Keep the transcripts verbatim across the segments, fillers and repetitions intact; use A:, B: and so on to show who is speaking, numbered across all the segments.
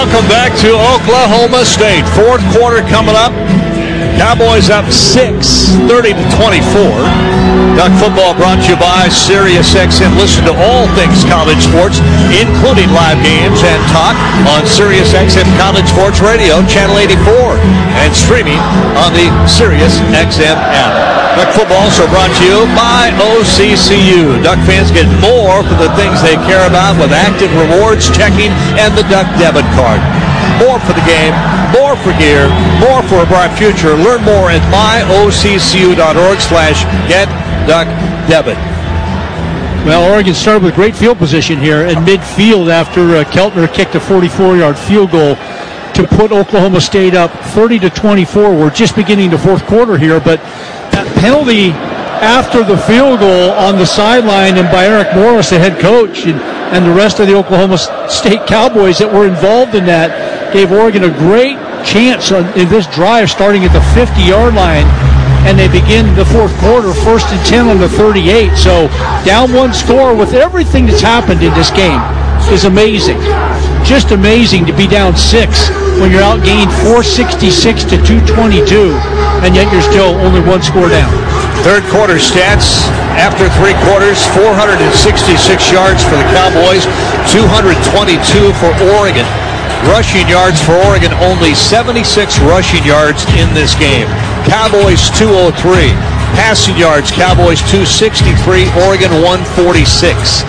A: Welcome back to Oklahoma State. Fourth quarter coming up. Cowboys up six, thirty to twenty-four. Duck football brought to you by SiriusXM. Listen to all things college sports, including live games and talk on SiriusXM College Sports Radio, Channel eighty-four, and streaming on the SiriusXM app. Duck football also brought to you by O C C U. Duck fans get more for the things they care about with active rewards, checking, and the Duck debit card. More for the game, more for gear, more for a bright future. Learn more at my O C C U dot org slash get duck debit.
B: Well, Oregon started with great field position here in midfield after uh, Keltner kicked a forty-four-yard field goal to put Oklahoma State up thirty to twenty-four. We're just beginning the fourth quarter here, but that penalty after the field goal on the sideline and by Eric Morris, the head coach, and, and the rest of the Oklahoma State Cowboys that were involved in that, gave Oregon a great chance on, in this drive starting at the fifty-yard line, and they begin the fourth quarter first and ten on the thirty-eight. So down one score with everything that's happened in this game is amazing. Just amazing to be down six when you're outgained four sixty-six to two twenty-two, and yet you're still only one score down.
A: Third quarter stats after three quarters: four hundred sixty-six yards for the Cowboys, two hundred twenty-two for Oregon. Rushing yards for Oregon, only seventy-six rushing yards in this game. Cowboys two oh three. Passing yards, Cowboys two sixty-three, Oregon one forty-six.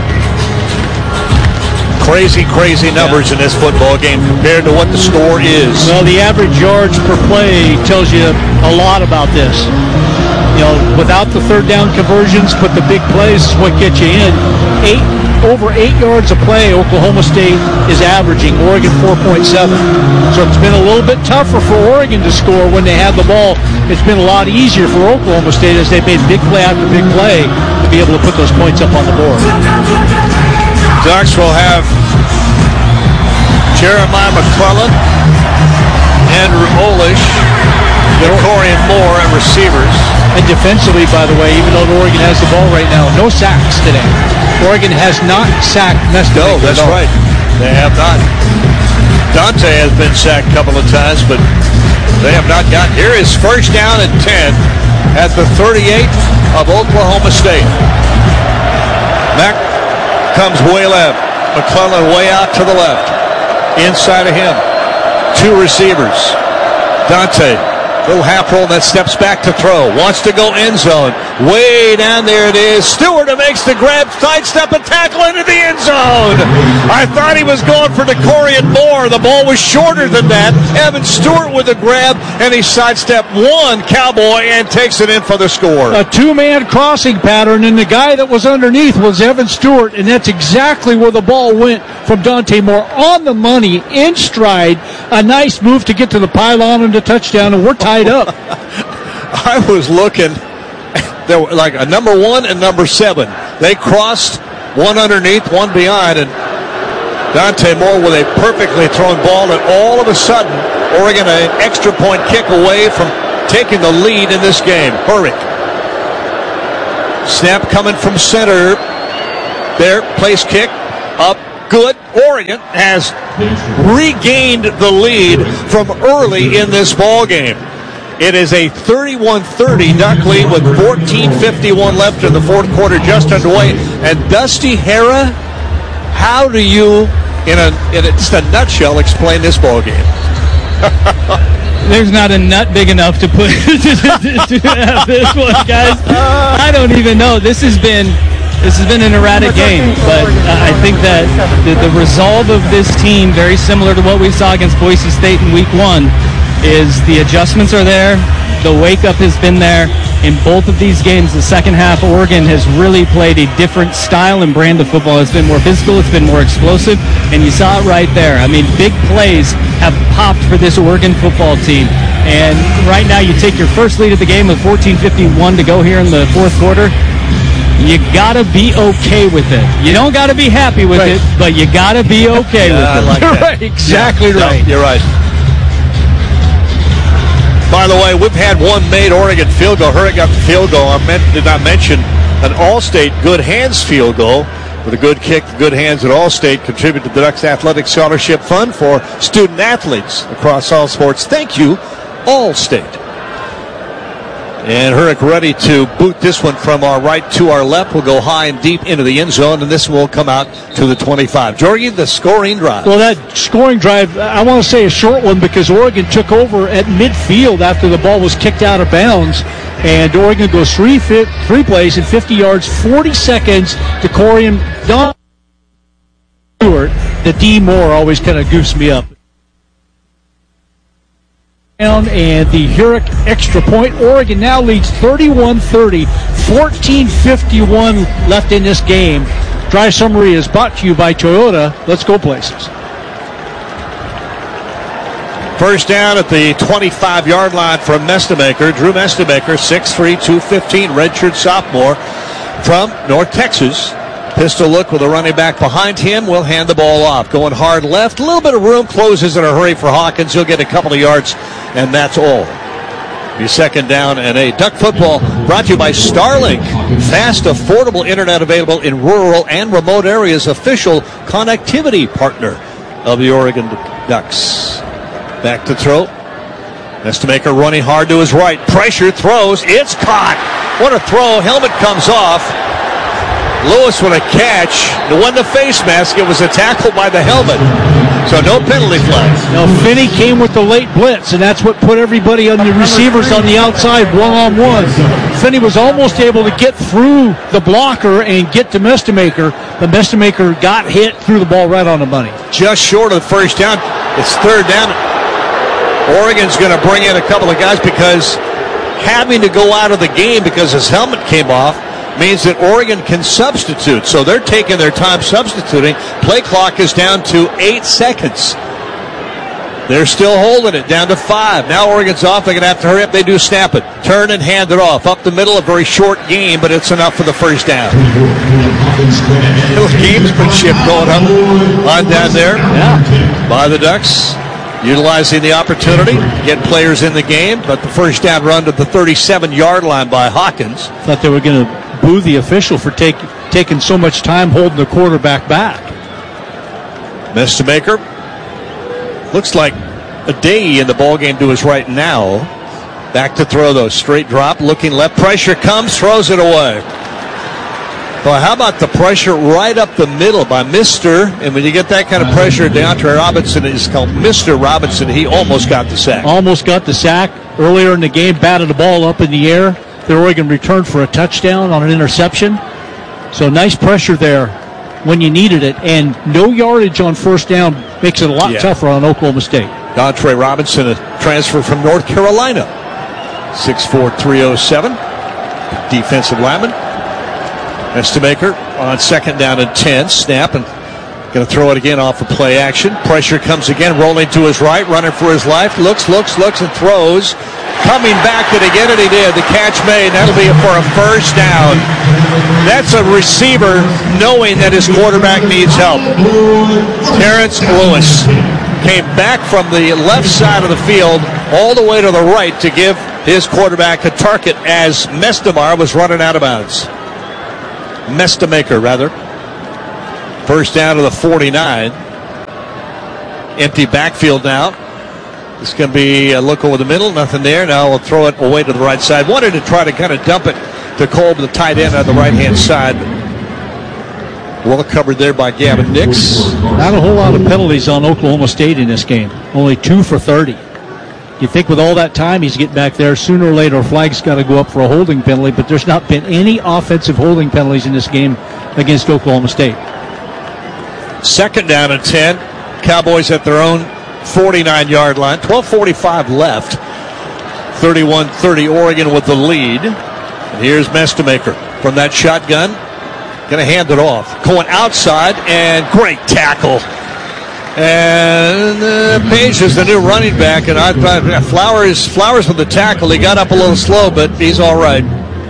A: Crazy, crazy numbers yeah. in this football game compared to what the score is.
B: Well, the average yards per play tells you a lot about this. You know, without the third down conversions, but the big plays is what gets you in. Eight over eight yards a play, Oklahoma State is averaging. Oregon four point seven. So it's been a little bit tougher for Oregon to score when they have the ball. It's been a lot easier for Oklahoma State as they've made big play after big play to be able to put those points up on the board.
A: Ducks will have Jeremiah McClellan, Andrew Olish, Corian Moore at receivers.
B: And defensively, by the way, even though Oregon has the ball right now, no sacks today. Oregon has not sacked Mestre.
A: No, that's right. They have not. Dante has been sacked a couple of times, but they have not gotten. Here is first down and ten at the thirty-eight of Oklahoma State. Mack comes way left. McClellan way out to the left. Inside of him, two receivers. Dante, little half roll that steps back to throw. Wants to go end zone. Way down there it is. Stewart makes the grab, sidestep and tackle into the end zone. I thought he was going for Corian Moore. The ball was shorter than that. Evan Stewart with a grab, and he sidestepped one Cowboy and takes it in for the score.
B: A two-man crossing pattern, and the guy that was underneath was Evan Stewart, and that's exactly where the ball went from Dante Moore. On the money, in stride. A nice move to get to the pylon and the touchdown, and we're tied up.
A: I was looking. There were like a number one and number seven. They crossed, one underneath, one behind, and Dante Moore with a perfectly thrown ball, and all of a sudden, Oregon an extra point kick away from taking the lead in this game. Hurrick. Snap coming from center. There, place kick, up, good. Oregon has regained the lead from early in this ball game. It is a thirty-one thirty Duck lead with fourteen fifty-one left in the fourth quarter, just underway. And Dusty Hera, how do you, in a in a, just a nutshell, explain this ball game?
C: There's not a nut big enough to put to have this one, guys. I don't even know. This has been this has been an erratic game, but uh, I think that the, the resolve of this team, very similar to what we saw against Boise State in week one, is the adjustments are there, the wake-up has been there. In both of these games, the second half, Oregon has really played a different style and brand of football. It's been more physical, it's been more explosive, and you saw it right there. I mean, big plays have popped for this Oregon football team. And right now, you take your first lead of the game with fourteen fifty-one to go here in the fourth quarter. You gotta be okay with it. You don't gotta be happy with right. it, but you gotta be okay
A: yeah,
C: with
A: I
C: it.
A: like
B: You're
A: that.
B: right, exactly
A: yeah,
B: right.
A: No, you're right. By the way, we've had one made Oregon field goal. Hurrick got the field goal. I meant, did not mention an All-State good hands field goal. with a good kick, good hands at Allstate, contribute to the Ducks Athletic Scholarship Fund for student athletes across all sports. Thank you, Allstate. And Hurrick ready to boot this one from our right to our left. We'll go high and deep into the end zone, and this will come out to the twenty-five. Jorgie, the scoring drive.
B: Well, that scoring drive, I want to say a short one because Oregon took over at midfield after the ball was kicked out of bounds. And Oregon goes three, three plays and fifty yards, forty seconds to Corian Don Stewart. The D Moore always kind of goofs me up. And the Hurrick extra point. Oregon now leads thirty-one thirty, fourteen fifty-one left in this game. Drive summary is brought to you by Toyota. Let's go places.
A: First down at the twenty-five-yard line from Mestemaker. Drew Mestemaker, six three, two fifteen, redshirt sophomore from North Texas. Pistol look with a running back behind him. Will hand the ball off. Going hard left. A little bit of room. Closes in a hurry for Hawkins. He'll get a couple of yards, and that's all. Be second down and eight. Duck football brought to you by Starlink. Fast, affordable internet available in rural and remote areas. Official connectivity partner of the Oregon Ducks. Back to throw. Mestemaker running hard to his right. Pressure, throws. It's caught. What a throw. Helmet comes off. Lewis with a catch. It wasn't a face mask. It was a tackle by the helmet. So no penalty flag.
B: Now Finney came with the late blitz, and that's what put everybody on the receivers on the outside one-on-one. Finney was almost able to get through the blocker and get to Mestemaker, but Mestemaker got hit, threw the ball right on the money.
A: Just short of the first down. It's third down. Oregon's going to bring in a couple of guys because having to go out of the game because his helmet came off means that Oregon can substitute. So they're taking their time substituting. Play clock is down to eight seconds. They're still holding it down to five. Now Oregon's off. They're going to have to hurry up. They do snap it. Turn and hand it off. Up the middle, a very short game, but it's enough for the first down. Little gamesmanship going up on down there
B: yeah.
A: by the Ducks. Utilizing the opportunity to get players in the game, but the first down run to the thirty-seven-yard line by Hawkins.
B: Thought they were going to boo the official for take, taking so much time holding the quarterback back.
A: Mestemaker looks like a day in the ballgame to his right now. Back to throw, though. Straight drop, looking left. Pressure comes, throws it away. Well, how about the pressure right up the middle by Mister And when you get that kind of pressure, DeAndre Robinson is called Mister Robinson. He almost got the sack.
B: Almost got the sack. Earlier in the game, batted the ball up in the air. The Oregon returned for a touchdown on an interception. So nice pressure there when you needed it. And no yardage on first down makes it a lot yeah. tougher on Oklahoma State.
A: DeAndre Robinson, a transfer from North Carolina. six four, three oh seven. Defensive lineman. Mestemaker on second down and ten. Snap and going to throw it again off of play action. Pressure comes again, rolling to his right, running for his life. Looks, looks, looks, and throws. Coming back, did he get it? He did. The catch made. That'll be for a first down. That's a receiver knowing that his quarterback needs help. Terrence Lewis came back from the left side of the field all the way to the right to give his quarterback a target as Mestemar was running out of bounds. Mestemaker, rather. First down to the forty-nine. Empty backfield now. It's going to be a look over the middle. Nothing there. Now we'll throw it away to the right side. Wanted to try to kind of dump it to Kolb, the tight end on the right-hand side. Well covered there by Gavin Nix.
B: Not a whole lot of penalties on Oklahoma State in this game. Only two for thirty. You think with all that time he's getting back there, sooner or later a flag's got to go up for a holding penalty, but there's not been any offensive holding penalties in this game against Oklahoma State.
A: Second down and ten. Cowboys at their own forty-nine-yard line. twelve forty-five left. thirty-one thirty Oregon with the lead. And here's Mestemaker from that shotgun. Going to hand it off. Going outside, and great tackle. And uh, Page is the new running back, and I thought Flowers, Flowers with the tackle. He got up a little slow, but he's all right.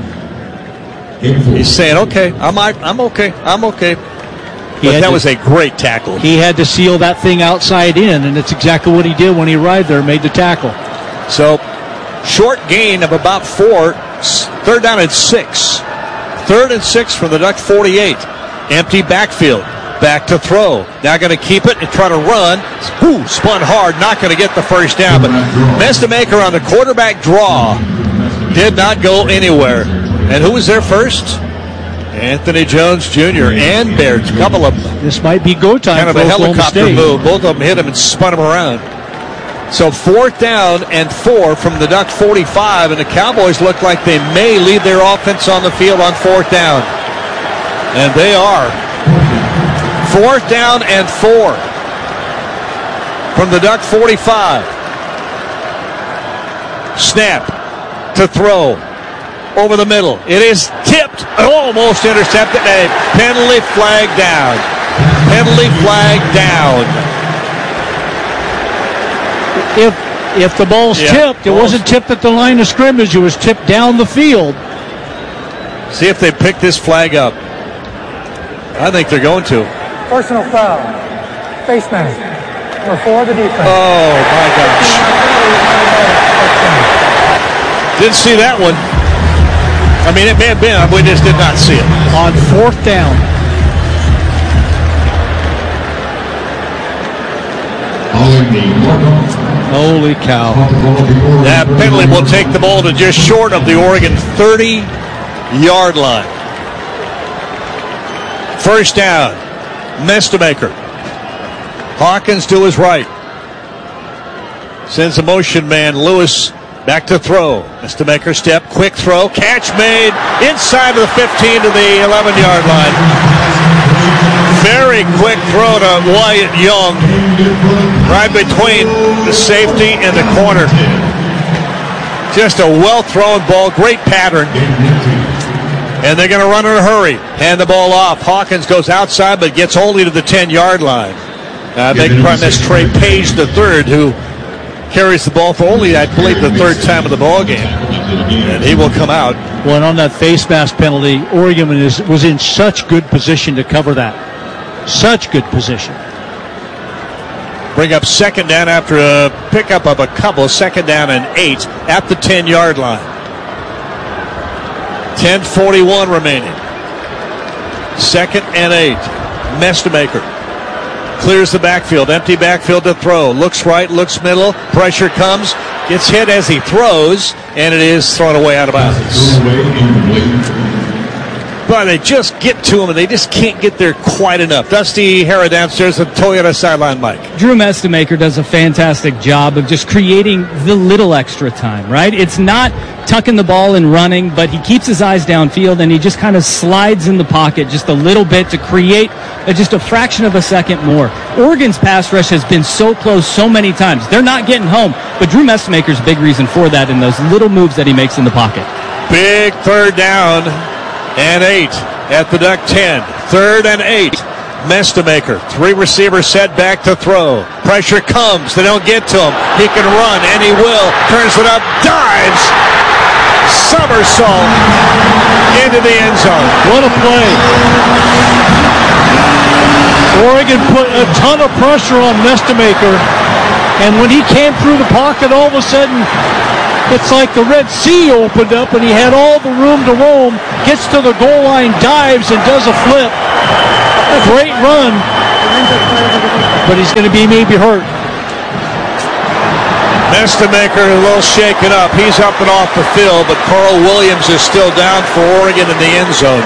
A: He's saying, "Okay, I'm I'm okay, I'm okay." But that to, was a great tackle.
B: He had to seal that thing outside in, and it's exactly what he did when he arrived there, made the tackle.
A: So, short gain of about four. Third down and six. Third and six from the Duck forty-eight. Empty backfield. Back to throw. Now going to keep it and try to run. Ooh, spun hard. Not going to get the first down. But Mestemaker on the quarterback draw did not go anywhere. And who was there first? Anthony Jones Junior and Baird. A couple of them.
B: This might be go time.
A: Kind of
B: for
A: a
B: Oklahoma
A: helicopter
B: State.
A: move. Both of them hit him and spun him around. So fourth down and four from the Duck forty-five. And the Cowboys look like they may leave their offense on the field on fourth down. And they are. Fourth down and four from the Duck forty-five. Snap to throw over the middle. It is tipped, almost intercepted. A penalty flag down. Penalty flag down.
B: If if the ball's
A: Yeah,
B: tipped, it
A: ball's-
B: wasn't tipped at the line of scrimmage. It was tipped down the field.
A: See if they pick this flag up. I think they're going to.
D: Personal foul. Face mask. Number four, the defense.
A: Oh, my gosh. Didn't see that one. I mean, it may have been. We just did not see it.
B: On fourth down. Holy cow.
A: That penalty will take the ball to just short of the Oregon thirty-yard line. First down. Mestemaker. Hawkins to his right. Sends a motion man. Lewis back to throw. Mestemaker step. Quick throw. Catch made inside of the fifteen to the eleven-yard line. Very quick throw to Wyatt Young. Right between the safety and the corner. Just a well-thrown ball. Great pattern. And they're going to run in a hurry. Hand the ball off. Hawkins goes outside but gets only to the ten-yard line. I beg your pardon, that's Trey Page the third, who carries the ball for only, I believe, the third time of the ball game. And he will come out.
B: Well, and on that face mask penalty, Oregon is, was in such good position to cover that. Such good position.
A: Bring up second down after a pickup of a couple. Second down and eight at the ten-yard line. ten forty-one remaining. Second and eight. Mestemaker clears the backfield. Empty backfield to throw. Looks right, looks middle. Pressure comes. Gets hit as he throws, and it is thrown away out of bounds. But they just get to him, and they just can't get there quite enough. Dusty Hara downstairs at Toyota sideline mic.
C: Drew Mestemaker does a fantastic job of just creating the little extra time, right? It's not tucking the ball and running, but he keeps his eyes downfield, and he just kind of slides in the pocket just a little bit to create a, just a fraction of a second more. Oregon's pass rush has been so close so many times. They're not getting home, but Drew Mestemaker's a big reason for that in those little moves that he makes in the pocket.
A: Big third down and eight at the Duck ten. Third and eight. Mestemaker, three receivers set back to throw. Pressure comes. They don't get to him. He can run, and he will. Turns it up, dives, somersault into the end zone.
B: What a play. Oregon put a ton of pressure on Mestemaker, and when he came through the pocket, all of a sudden, it's like the Red Sea opened up, and he had all the room to roam, gets to the goal line, dives, and does a flip. Great run, but he's going to be maybe hurt.
A: Mestemaker a little shaken up. He's up and off the field, but Carl Williams is still down for Oregon in the end zone.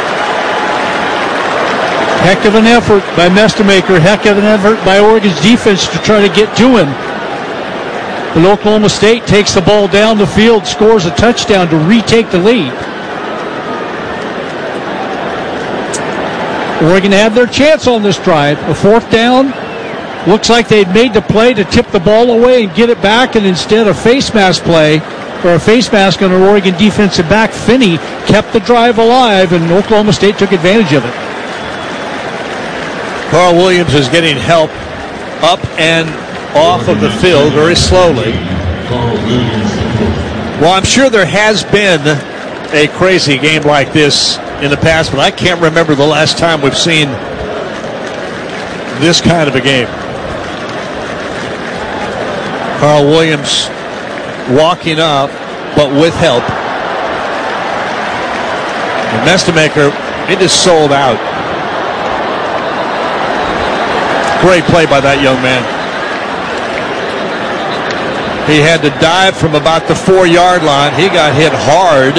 B: Heck of an effort by Mestemaker. Heck of an effort by Oregon's defense to try to get to him. But Oklahoma State takes the ball down the field, scores a touchdown to retake the lead. Oregon had their chance on this drive. A fourth down. Looks like they'd made the play to tip the ball away and get it back, and instead a face mask play, or a face mask on an Oregon defensive back, Finney kept the drive alive, and Oklahoma State took advantage of it.
A: Carl Williams is getting help up and off of the field very slowly. Well, I'm sure there has been a crazy game like this in the past, but I can't remember the last time we've seen this kind of a game. Carl Williams walking up, but with help. And Mestemaker, it is sold out. Great play by that young man. He had to dive from about the four-yard line. He got hit hard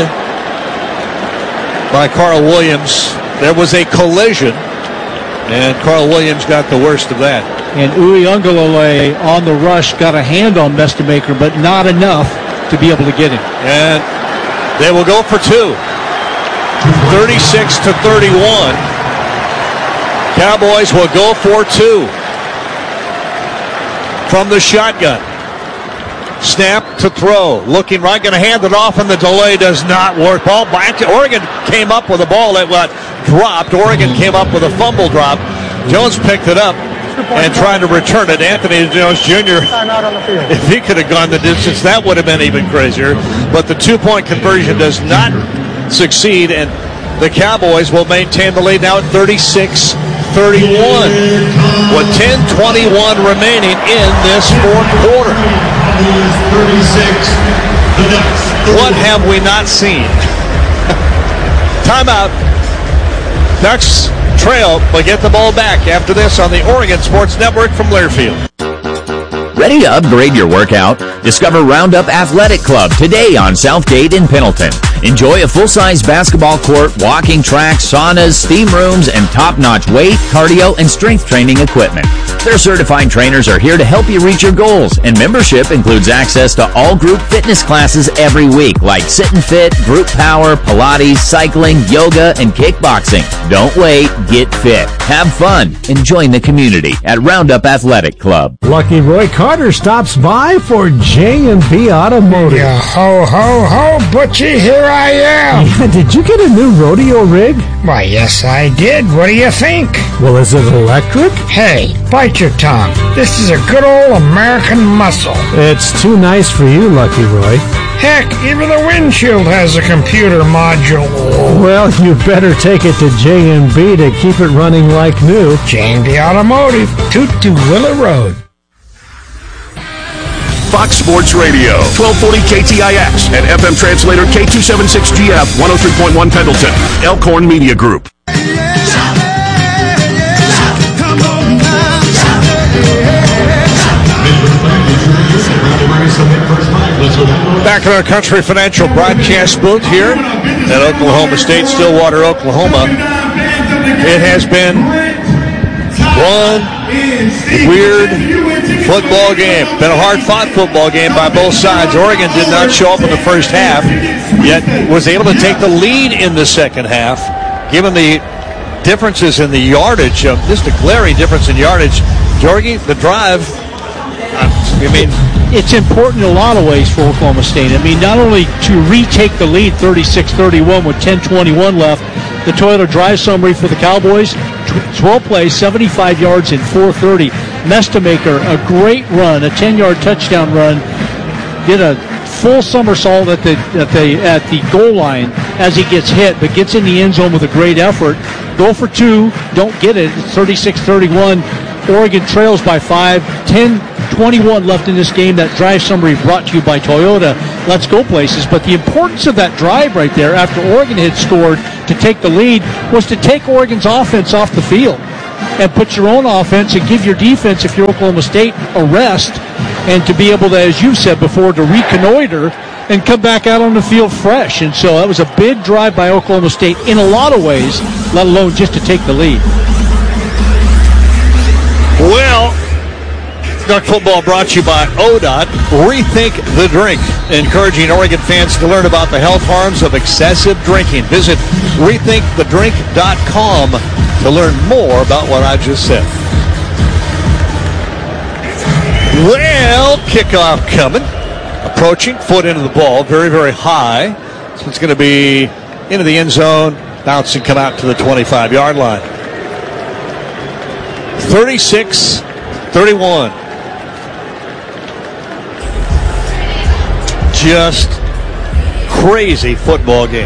A: by Carl Williams. There was a collision, and Carl Williams got the worst of that.
B: And Uyunglele on the rush got a hand on Mestamaker, but not enough to be able to get him.
A: And they will go for two. thirty-six to thirty-one. Cowboys will go for two. From the shotgun. Snap to throw. Looking right, going to hand it off, and the delay does not work. Ball back to Oregon. Came up with a ball that got dropped. Oregon came up with a fumble drop. Jones picked it up and tried to return it. Anthony Jones Junior, if he could have gone the distance, that would have been even crazier. But the two-point conversion does not succeed, and the Cowboys will maintain the lead now at thirty-six thirty-one with ten twenty-one remaining in this fourth quarter. What have we not seen? Timeout. Ducks trail, but get the ball back after this on the Oregon Sports Network from Learfield.
E: Ready to upgrade your workout? Discover Roundup Athletic Club today on Southgate in Pendleton. Enjoy a full-size basketball court, walking track, saunas, steam rooms, and top-notch weight, cardio, and strength training equipment. Their certified trainers are here to help you reach your goals, and membership includes access to all group fitness classes every week, like Sit and Fit, Group Power, Pilates, cycling, yoga, and kickboxing. Don't wait, get fit, have fun, and join the community at Roundup Athletic Club.
F: Lucky Roy Carter stops by for J and B Automotive.
G: Yeah, ho, ho, ho, Butchie, here I am.
F: Yeah, did you get a new rodeo rig?
G: Why, yes, I did. What do you think?
F: Well, is it electric?
G: Hey, bite your tongue. This is a good old American muscle.
F: It's too nice for you, Lucky Roy.
G: Heck, even the windshield has a computer module.
F: Well, you better take it to J and B to keep it running like new.
G: J and B Automotive, Toot to Willow Road.
H: Fox Sports Radio, twelve forty K T I X and F M translator K two seventy-six G F, one oh three point one Pendleton, Elkhorn Media Group.
A: Back in our Country Financial broadcast booth here at Oklahoma State, Stillwater, Oklahoma. It has been one weird football game. Been a hard-fought football game by both sides. Oregon did not show up in the first half, yet was able to take the lead in the second half, given the differences in the yardage, of just a glaring difference in yardage. Jorgie, the drive, I mean,
B: it's important in a lot of ways for Oklahoma State. I mean, not only to retake the lead thirty-six thirty-one with ten twenty-one left, the Toyota drive summary for the Cowboys, twelve plays, seventy-five yards in four thirty. Mestamaker, a great run, a ten-yard touchdown run, did a full somersault at the at the at the goal line as he gets hit, but gets in the end zone with a great effort. Go for two, don't get it. It's thirty-six thirty-one. Oregon trails by five. ten twenty-one left in this game. That drive summary brought to you by Toyota. Let's go places. But the importance of that drive right there after Oregon had scored to take the lead was to take Oregon's offense off the field and put your own offense and give your defense, if you're Oklahoma State, a rest, and to be able to, as you've said before, to reconnoiter and come back out on the field fresh. And so that was a big drive by Oklahoma State in a lot of ways, let alone just to take the lead.
A: Well, Duck Football brought to you by O D O T. Rethink the Drink, encouraging Oregon fans to learn about the health harms of excessive drinking. Visit rethink the drink dot com to learn more about what I just said. Well, kickoff coming. Approaching, foot into the ball, very, very high. So it's going to be into the end zone, bounce and come out to the twenty-five-yard line. thirty-six thirty-one. Just crazy football game.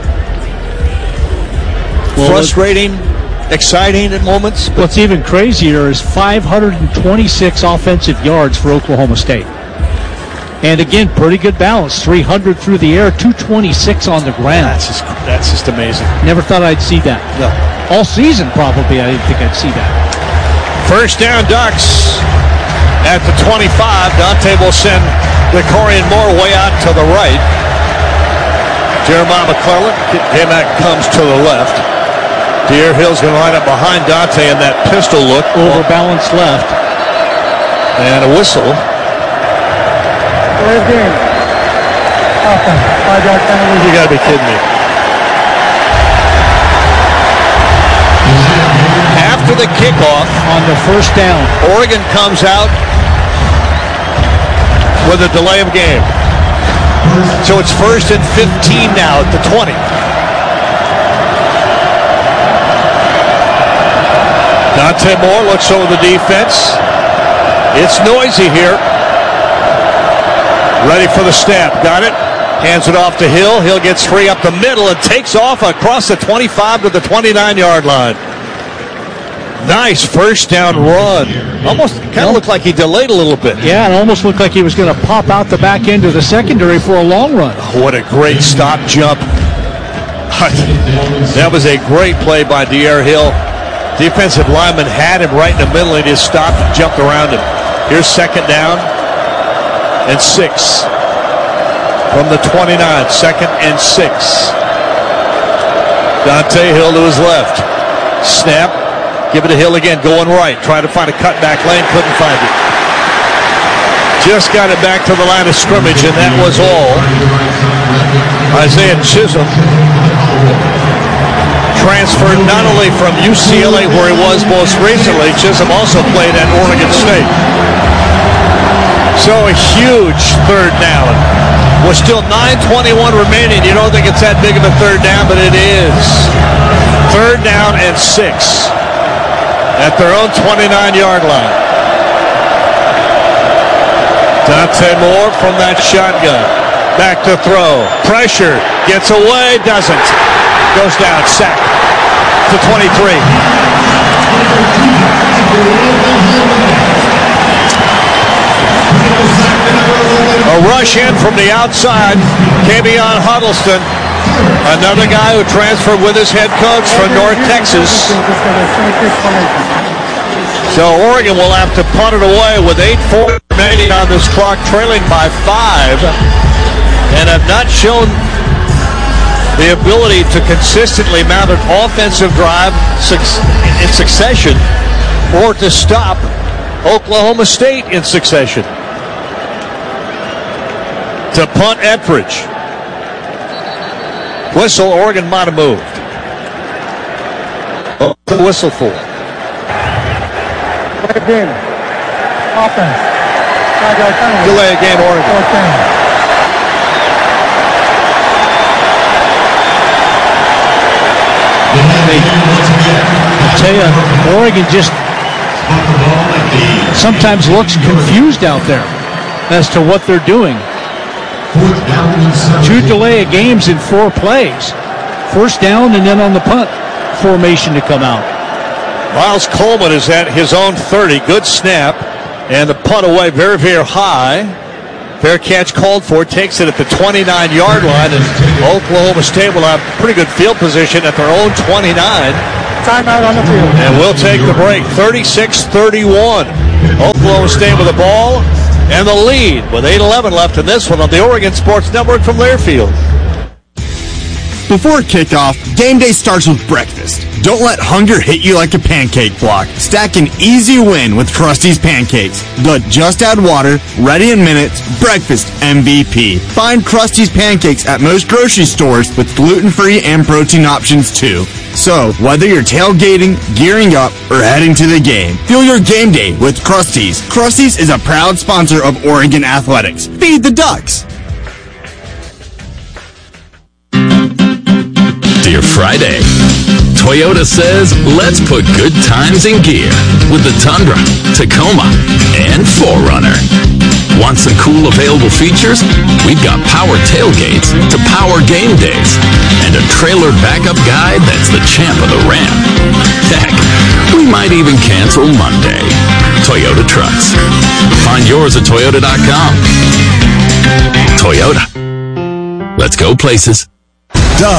A: Well, frustrating, exciting at moments.
B: What's even crazier is five hundred twenty-six offensive yards for Oklahoma State. And again, pretty good balance. three hundred through the air, two twenty-six on the ground.
A: That's just, that's just amazing.
B: Never thought I'd see that.
A: No.
B: All season, probably, I didn't think I'd see that.
A: First down, Ducks at the twenty-five. Dante will send Vicorian Moore way out to the right. Jeremiah McClellan, K-Mac comes to the left. Deer Hill's going to line up behind Dante in that pistol look.
B: Overbalanced left.
A: And a whistle.
D: First game. Offense. Five-yard penalty.
A: You got to be kidding me. After the kickoff
B: on the first down,
A: Oregon comes out with a delay of game. So it's first and fifteen now at the twenty. Dante Moore looks over the defense. It's noisy here. Ready for the snap. Got it. Hands it off to Hill. Hill gets free up the middle and takes off across the twenty-five to the twenty-nine-yard line. Nice first down run. Almost kind of looked like he delayed a little bit.
B: Yeah, it almost looked like he was going to pop out the back end of the secondary for a long run.
A: Oh, what a great stop jump. That was a great play by De'Aaron Hill. Defensive lineman had him right in the middle and he just stopped and jumped around him. Here's second down and six from the twenty-nine. Second and six. Dante Hill to his left. Snap. Give it to Hill again, going right. Trying to find a cutback lane, couldn't find it. Just got it back to the line of scrimmage, and that was all. Isaiah Chisholm transferred not only from U C L A, where he was most recently, Chisholm also played at Oregon State. So a huge third down. With still nine twenty-one remaining, you don't think it's that big of a third down, but it is. Third down and six. At their own twenty-nine-yard line. Dante Moore from that shotgun. Back to throw. Pressure. Gets away. Doesn't. Goes down. Sack. To twenty-three. A rush in from the outside. Kavion Huddleston. Another guy who transferred with his head coach from North Texas. So Oregon will have to punt it away with eight four remaining on this clock, trailing by five, and have not shown the ability to consistently mount an offensive drive in succession or to stop Oklahoma State in succession. To punt Ettridge. Whistle, Oregon might have moved. Oh, the whistle for.
D: Delay game. Offense.
A: Delay game, Oregon.
B: I tell you, Oregon just sometimes looks confused out there as to what they're doing. Two delay of games in four plays. First down and then on the punt formation to come out.
A: Miles Coleman is at his own thirty. Good snap. And the punt away very, very high. Fair catch called for. Takes it at the twenty-nine-yard line. And Oklahoma State will have pretty good field position at their own twenty-nine.
D: Timeout on the field.
A: And we'll take the break. thirty-six thirty-one. Oklahoma State with the ball and the lead with eight eleven left in this one on the Oregon Sports Network from Learfield.
I: Before kickoff, game day starts with breakfast. Don't let hunger hit you like a pancake block. Stack an easy win with Krusty's Pancakes. But just add water, ready in minutes, breakfast M V P. Find Krusty's Pancakes at most grocery stores with gluten-free and protein options too. So, whether you're tailgating, gearing up, or heading to the game, fuel your game day with Krusty's. Krusty's is a proud sponsor of Oregon Athletics. Feed the Ducks!
J: Dear Friday, Toyota says let's put good times in gear with the Tundra, Tacoma, and four runner. Want some cool available features? We've got power tailgates to power game days and a trailer backup guide that's the champ of the ramp. Heck, we might even cancel Monday. Toyota Trucks. Find yours at Toyota dot com. Toyota. Let's go places.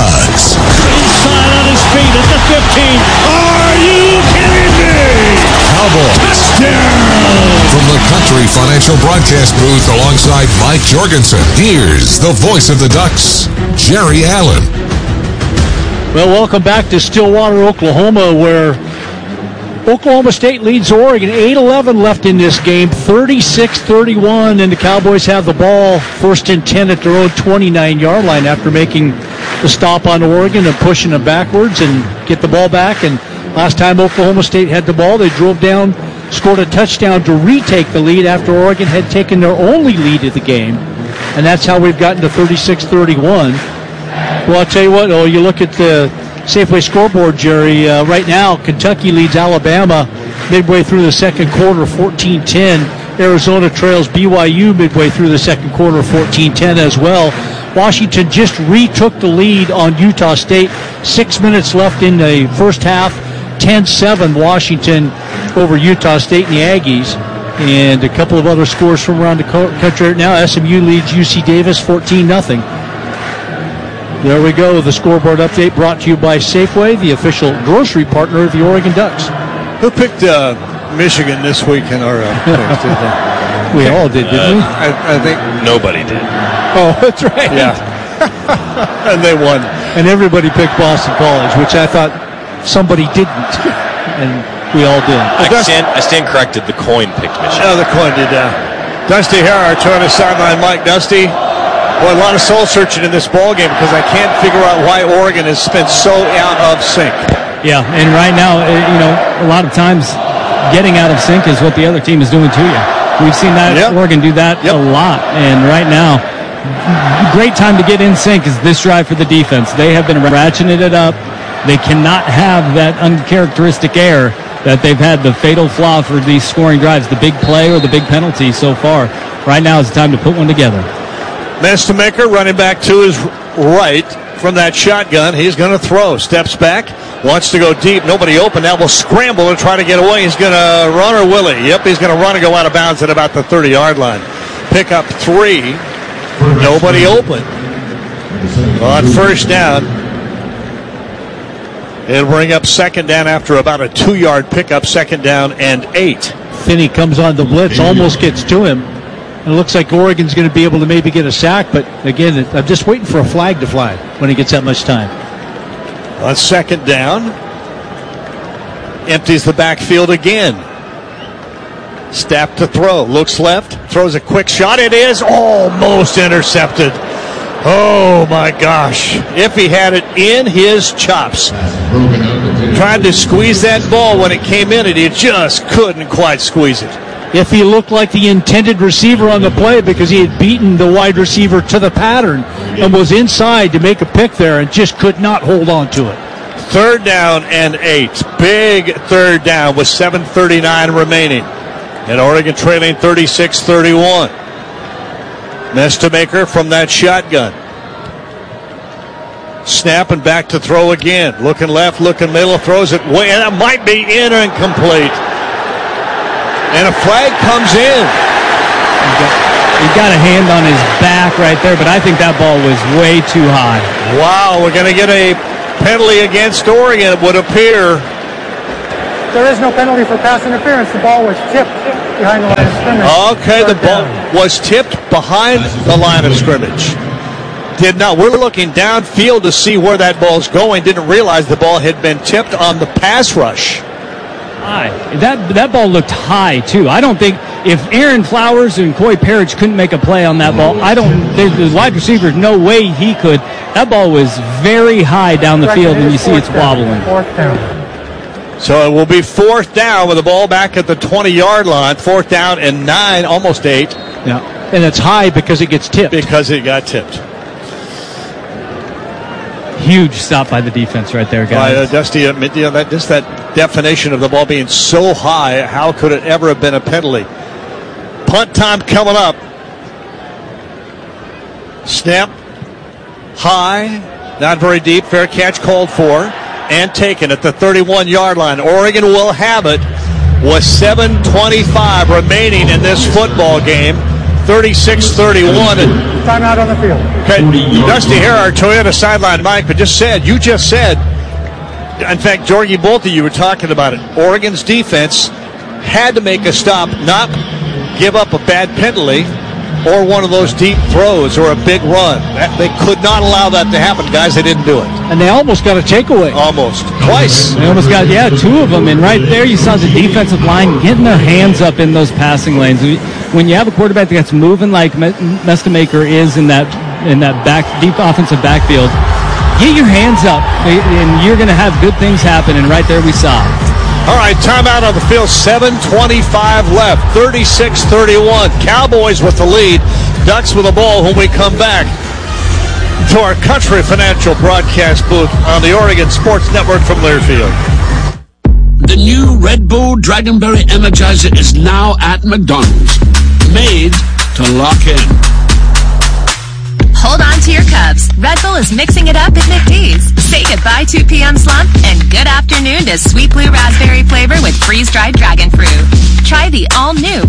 K: Does. Inside on his feet at the fifteen. Are you kidding me? Cowboys. From the Country Financial Broadcast booth alongside Mike Jorgensen, here's the voice of the Ducks, Jerry Allen.
B: Well, welcome back to Stillwater, Oklahoma, where Oklahoma State leads Oregon. eight eleven left in this game, thirty-six thirty-one, and the Cowboys have the ball first and ten at their own twenty-nine-yard line after making the stop on Oregon and pushing them backwards and get the ball back. And last time Oklahoma State had the ball, they drove down, scored a touchdown to retake the lead after Oregon had taken their only lead of the game. And that's how we've gotten to thirty-six thirty-one. Well, I'll tell you what, oh, you look at the Safeway scoreboard, Jerry. Uh, right now, Kentucky leads Alabama midway through the second quarter, fourteen ten. Arizona trails B Y U midway through the second quarter, fourteen ten as well. Washington just retook the lead on Utah State. Six minutes left in the first half. ten seven Washington over Utah State and the Aggies. And a couple of other scores from around the country right now. S M U leads U C Davis fourteen nothing. There we go. The scoreboard update brought to you by Safeway, the official grocery partner of the Oregon Ducks.
A: Who picked uh, Michigan this week in our uh, picks, did they?
B: We all did, didn't we?
A: I, I think
L: nobody did.
B: Oh, that's right.
A: Yeah. And they won.
B: And everybody picked Boston College, which I thought somebody didn't. And we all did.
L: I stand, I stand corrected. The coin picked Michigan.
A: Oh, the coin did. Uh, Dusty Harrar, Toyota sideline Mike. Dusty, boy, a lot of soul searching in this ball game because I can't figure out why Oregon has been so out of sync.
C: Yeah, and right now, you know, a lot of times getting out of sync is what the other team is doing to you. We've seen that yep. Oregon do that yep. a lot, and right now, great time to get in sync is this drive for the defense. They have been ratcheting it up. They cannot have that uncharacteristic error that they've had the fatal flaw for these scoring drives, the big play or the big penalty so far. Right now is the time to put one together.
A: Mestemaker running back to his right from that shotgun. He's going to throw. Steps back. Wants to go deep. Nobody open. Now will scramble and try to get away. He's going to run or will he? Yep, he's going to run and go out of bounds at about the thirty-yard line. Pick up three. Nobody open. On first down. It'll bring up second down after about a two-yard pickup. Second down and eight.
B: Finney comes on the blitz. Almost gets to him. It looks like Oregon's going to be able to maybe get a sack, but again, I'm just waiting for a flag to fly when he gets that much time.
A: On second down, empties the backfield again. Step to throw, looks left, throws a quick shot. It is almost intercepted. Oh my gosh. If he had it in his chops. Tried to squeeze that ball when it came in, and he just couldn't quite squeeze it.
B: If he looked like the intended receiver on the play because he had beaten the wide receiver to the pattern and was inside to make a pick there and just could not hold on to it.
A: Third down and eight. Big third down with seven thirty-nine remaining. And Oregon trailing thirty-six thirty-one. Mestemaker from that shotgun. Snap and back to throw again. Looking left, looking middle, throws it way, and it might be in and complete. And a flag comes in.
C: He got, he got a hand on his back right there, but I think that ball was way too high.
A: Wow, we're going to get a penalty against Oregon, it would appear.
D: There is no penalty for pass interference. The ball was tipped behind the line of scrimmage.
A: Okay, the ball was tipped behind the line of scrimmage. Did not. We're looking downfield to see where that ball's going. Didn't realize the ball had been tipped on the pass rush.
C: High. That that ball looked high too. I don't think if Aaron Flowers and Coy Parrish couldn't make a play on that ball, I don't. The wide receiver, no way he could. That ball was very high down the field, and you see it's wobbling.
D: Fourth down.
A: So it will be fourth down with the ball back at the twenty-yard line. Fourth down and nine, almost eight.
B: Yeah, and it's high because it gets tipped.
A: Because it got tipped.
C: Huge stop by the defense right there, guys.
A: Uh, Dusty, you know, that, just that definition of the ball being so high, how could it ever have been a penalty? Punt time coming up. Snap. High. Not very deep. Fair catch called for. And taken at the thirty-one-yard line. Oregon will have it with seven twenty-five remaining in this football game. thirty-six thirty-one.
D: Timeout on the field.
A: Okay, Dusty here, our Toyota sideline Mike, but just said, you just said, in fact, Georgie, both of you were talking about it. Oregon's defense had to make a stop, not give up a bad penalty or one of those deep throws or a big run. That, they could not allow that to happen, guys. They didn't do it.
B: And they almost got a takeaway.
A: Almost. Twice.
C: They almost got, yeah, two of them. And right there you saw the defensive line getting their hands up in those passing lanes. When you have a quarterback that's moving like Mestamaker is in that in that back deep offensive backfield, get your hands up, and you're going to have good things happen. And right there we saw.
A: All right, timeout on the field, seven twenty-five left, thirty-six thirty-one. Cowboys with the lead, Ducks with the ball when we come back to our Country Financial broadcast booth on the Oregon Sports Network from Learfield.
M: The new Red Bull Dragonberry Energizer is now at McDonald's, made to lock in.
N: Hold on to your Cubs. Red Bull is mixing it up at McDee's. Say goodbye two p.m. slump and good afternoon to sweet blue raspberry flavor with freeze-dried dragon fruit. Try the all-new